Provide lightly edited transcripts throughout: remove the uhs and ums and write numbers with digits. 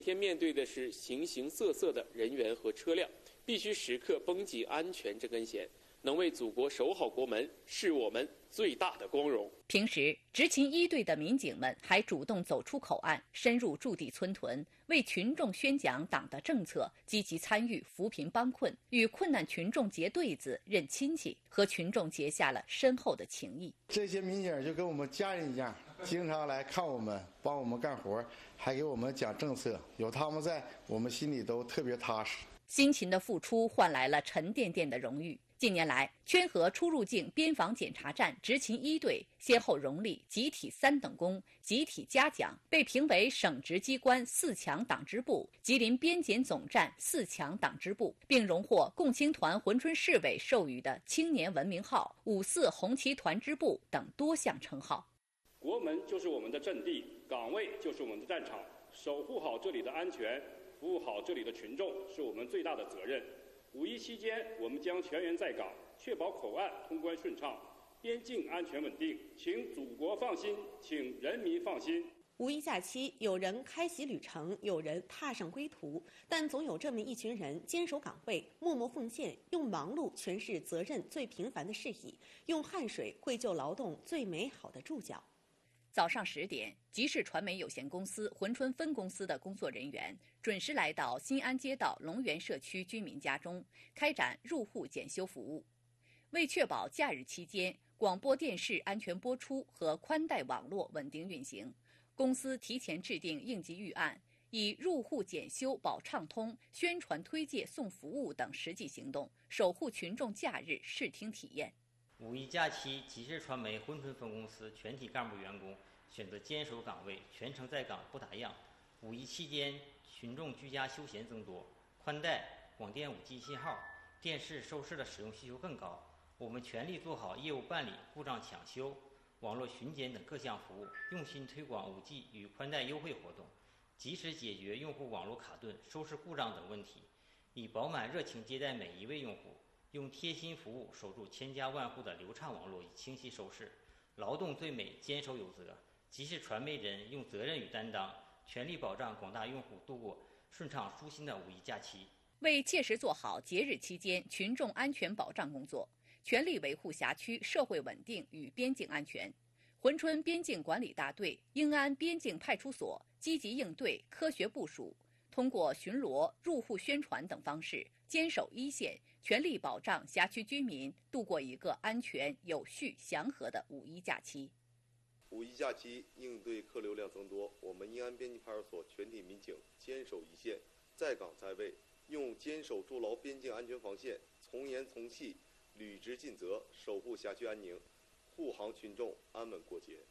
天面对的是形形色色的人员和车辆，必须时刻绷紧安全这根弦，能为祖国守好国门，是我们最大的光荣。 平时，执勤1队的民警们还主动走出口岸，深入驻地村屯，为群众宣讲党的政策，积极参与扶贫帮困，与困难群众结对子、认亲戚，和群众结下了深厚的情谊。 这些民警就跟我们家人一样，经常来看我们，帮我们干活，还给我们讲政策。有他们在，我们心里都特别踏实。 辛勤的付出换来了沉甸甸的荣誉。近年来，圈河出入境边防检查站执勤1队先后荣立集体3等功、集体嘉奖，被评为省直机关4强党支部、吉林边检总站4强党支部，并荣获共青团珲春市委授予的青年文明号、5·4红旗团支部等多项称号。 国门就是我们的阵地，岗位就是我们的战场，守护好这里的安全，服务好这里的群众，是我们最大的责任。5·1期间，我们将全员在岗，确保口岸通关顺畅，边境安全稳定。请祖国放心，请人民放心。 5·1假期，有人开启旅程，有人踏上归途，但总有这么一群人坚守岗位，默默奉献，用忙碌诠释责任最平凡的事宜，用汗水绘就劳动最美好的注脚。 早上10点，吉氏传媒有限公司珲春分公司的工作人员准时来到新安街道龙源社区居民家中，开展入户检修服务。为确保假日期间广播电视安全播出和宽带网络稳定运行，公司提前制定应急预案，以入户检修保畅通、宣传推介送服务等实际行动，守护群众假日视听体验。 5·1假期，吉氏传媒珲春分公司全体干部员工选择坚守岗位，全程在岗不打烊。5·1期间，群众居家休闲增多，宽带、广电5G 信号、电视收视的使用需求更高。我们全力做好业务办理、故障抢修、网络巡检等各项服务，用心推广5G 与宽带优惠活动，及时解决用户网络卡顿、收视故障等问题，以饱满热情接待每一位用户。用贴心服务守住千家万户的流畅网络与清晰收视，劳动最美，坚守有责。吉氏传媒人用责任与担当，全力保障广大用户度过顺畅舒心的5·1假期。 为切实做好节日期间群众安全保障工作，全力维护辖区社会稳定与边境安全，珲春边境管理大队、英安边境派出所积极应对、科学部署，通过巡逻、入户宣传等方式，坚守一线，全力保障辖区居民度过一个安全、有序、祥和的5·1假期。 5·1假期应对客流量增多，我们英安边境派出所全体民警坚守一线，在岗在位，用坚守筑牢边境安全防线，从严从细，履职尽责，守护辖区安宁，护航群众安稳过节。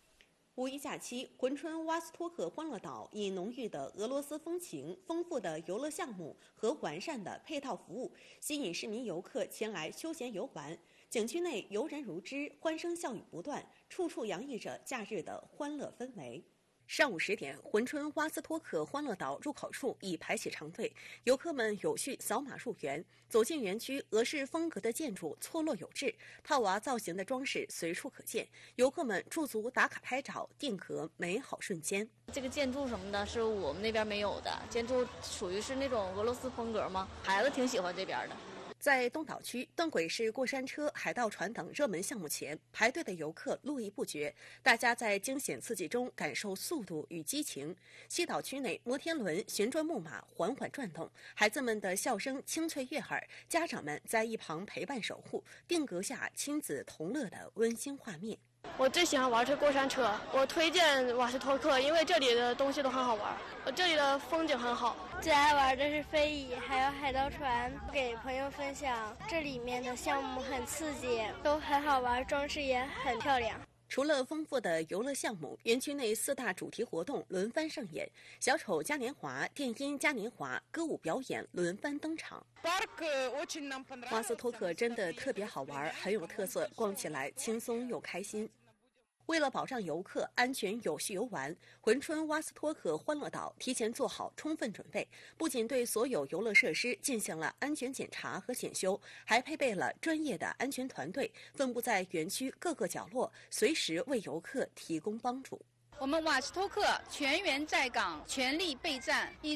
5·1假期，珲春瓦斯托克欢乐岛以浓郁的俄罗斯风情、丰富的游乐项目和完善的配套服务，吸引市民游客前来休闲游玩。景区内游人如织，欢声笑语不断，处处洋溢着假日的欢乐氛围。上午10点，珲春瓦斯托克欢乐岛入口处已排起长队，游客们有序扫码入园。走进园区，俄式风格的建筑错落有致，套娃造型的装饰随处可见，游客们驻足打卡拍照，定格美好瞬间。 这个建筑什么的是我们那边没有的，建筑属于是那种俄罗斯风格嘛，孩子挺喜欢这边的。 在东岛区，断轨式过山车、海盗船等热门项目前，排队的游客络绎不绝。大家在惊险刺激中感受速度与激情。西岛区内，摩天轮、旋转木马缓缓转动，孩子们的笑声清脆悦耳，家长们在一旁陪伴守护，定格下亲子同乐的温馨画面。 我最喜欢玩这过山车，我推荐瓦斯托克，因为这里的东西都很好玩，这里的风景很好。 最爱玩的是飞椅，还有海盗船，给朋友分享。这里面的项目很刺激，都很好玩，装饰也很漂亮。 除了丰富的游乐项目，园区内4大主题活动轮番上演，小丑嘉年华、电音嘉年华、歌舞表演轮番登场。瓦斯托克真的特别好玩，很有特色，逛起来轻松又开心。为了保障游客安全有序游玩，珲春瓦斯托克欢乐岛提前做好充分准备，不仅对所有游乐设施进行了安全检查和检修，还配备了专业的安全团队，分布在园区各个角落，随时为游客提供帮助。 我们瓦斯托克全员在岗，全力备战。